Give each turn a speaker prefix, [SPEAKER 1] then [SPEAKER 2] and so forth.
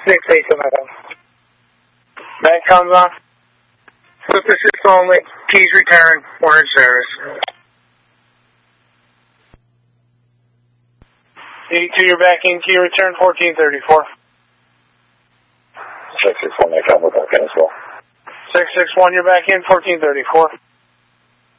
[SPEAKER 1] 6-8 to my phone.
[SPEAKER 2] Back comes on. Flip assist only. Keys return. We're in service. 82, you're back in. Key return 1434.
[SPEAKER 3] 661, they come with back in as well.
[SPEAKER 2] 661, you're back in 1434.